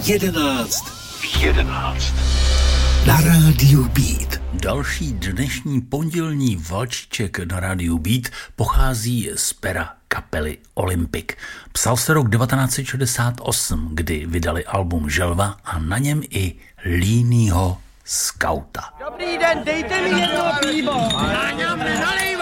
11. Na rádiu Beat. Další dnešní pondělní valčíček na rádiu Beat pochází z pera kapely Olympic. Psal se rok 1968, kdy vydali album Želva a na něm i Línýho skauta. Dobrý den, dejte mi jedno pivo. Nalej